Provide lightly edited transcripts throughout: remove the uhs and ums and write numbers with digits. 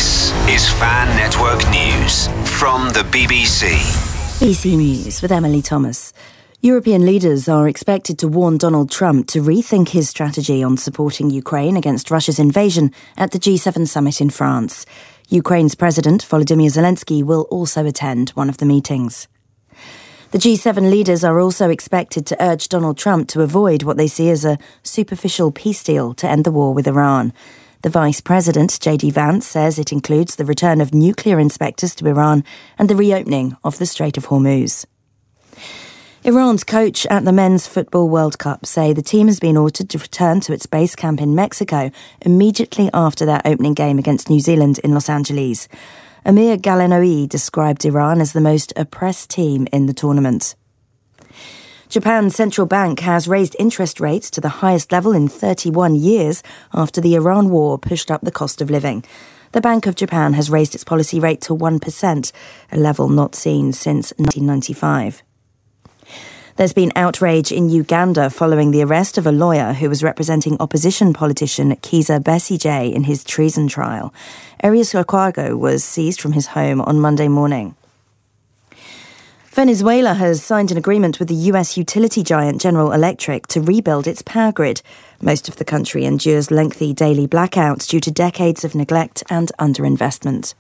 This is Fan Network News from the BBC. BBC News with Emily Thomas. European leaders are expected to warn Donald Trump to rethink his strategy on supporting Ukraine against Russia's invasion at the G7 summit in France. Ukraine's President Volodymyr Zelensky will also attend one of the meetings. The G7 leaders are also expected to urge Donald Trump to avoid what they see as a superficial peace deal to end the war with Iran. The Vice President, J.D. Vance, says it includes the return of nuclear inspectors to Iran and the reopening of the Strait of Hormuz. Iran's coach at the Men's Football World Cup say the team has been ordered to return to its base camp in Mexico immediately after their opening game against New Zealand in Los Angeles. Amir Galenoui described Iran as the most oppressed team in the tournament. Japan's central bank has raised interest rates to the highest level in 31 years after the Iran war pushed up the cost of living. The Bank of Japan has raised its policy rate to 1%, a level not seen since 1995. There's been outrage in Uganda following the arrest of a lawyer who was representing opposition politician Kizza Besigye in his treason trial. Erius Lukwago was seized from his home on Monday morning. Venezuela has signed an agreement with the US utility giant General Electric to rebuild its power grid. Most of the country endures lengthy daily blackouts due to decades of neglect and underinvestment.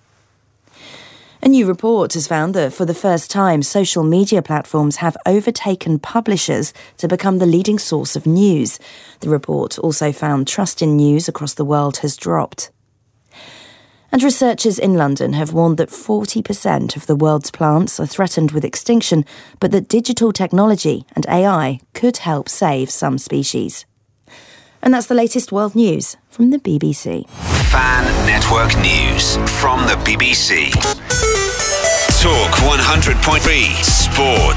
A new report has found that for the first time, social media platforms have overtaken publishers to become the leading source of news. The report also found trust in news across the world has dropped. And researchers in London have warned that 40% of the world's plants are threatened with extinction, but that digital technology and AI could help save some species. And that's the latest world news from the BBC. Fan Network News from the BBC. Talk 100.3 Sport.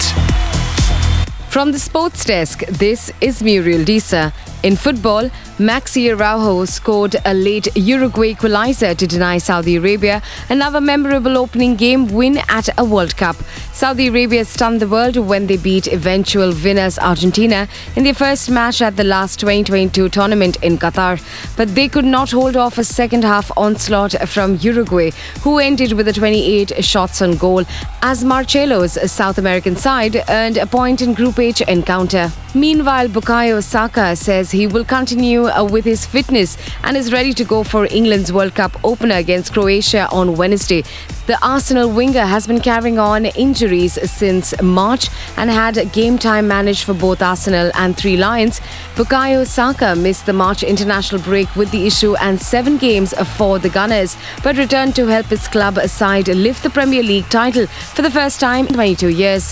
From the sports desk, this is Muriel Disa. In football, Maxi Araujo scored a late Uruguay equaliser to deny Saudi Arabia another memorable opening game win at a World Cup. Saudi Arabia stunned the world when they beat eventual winners Argentina in their first match at the last 2022 tournament in Qatar. But they could not hold off a second-half onslaught from Uruguay, who ended with a 28 shots on goal, as Marcelo's South American side earned a point in Group H encounter. Meanwhile, Bukayo Saka says he will continue with his fitness and is ready to go for England's World Cup opener against Croatia on Wednesday. The Arsenal winger has been carrying on injuries since March and had game time managed for both Arsenal and Three Lions. Bukayo Saka missed the March international break with the issue and 7 games for the Gunners, but returned to help his club side lift the Premier League title for the first time in 22 years.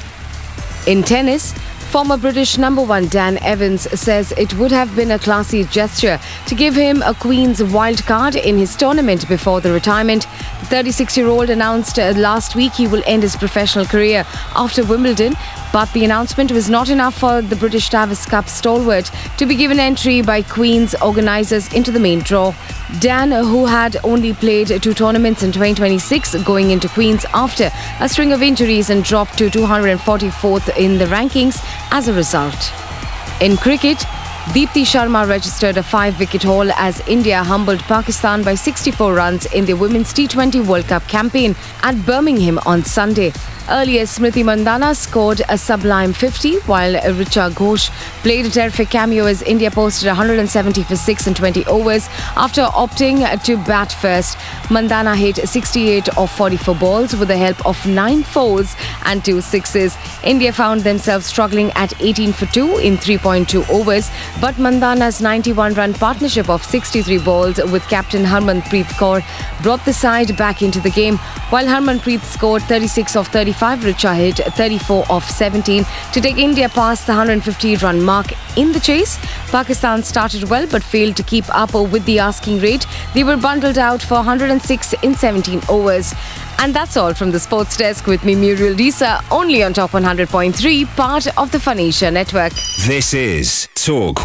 In tennis, former British number 1 Dan Evans says it would have been a classy gesture to give him a Queen's wild card in his tournament before the retirement. The 36-year-old announced last week he will end his professional career after Wimbledon, but the announcement was not enough for the British Davis Cup stalwart to be given entry by Queen's organisers into the main draw. Dan, who had only played 2 tournaments in 2026, going into Queen's after a string of injuries and dropped to 244th in the rankings as a result. In cricket, Deepti Sharma registered a 5-wicket haul as India humbled Pakistan by 64 runs in the Women's T20 World Cup campaign at Birmingham on Sunday. Earlier, Smriti Mandhana scored a sublime 50, while Richa Ghosh played a terrific cameo as India posted 170 for 6 in 20 overs after opting to bat first. Mandhana hit 68 of 44 balls with the help of 9 fours and 2 sixes. India found themselves struggling at 18 for 2 in 3.2 overs, but Mandhana's 91-run partnership of 63 balls with captain Harmanpreet Kaur brought the side back into the game. While Harmanpreet scored 36 of 35, Richa hit 34 of 17 to take India past the 150-run mark in the chase. Pakistan started well but failed to keep up with the asking rate. They were bundled out for 106 in 17 overs. And that's all from the sports desk with me, Muriel Disa, only on Talk 100.3, part of the Phoenicia network. This is Talk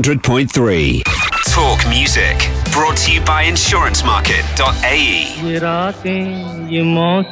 100.3. Talk Music, brought to you by insurancemarket.ae.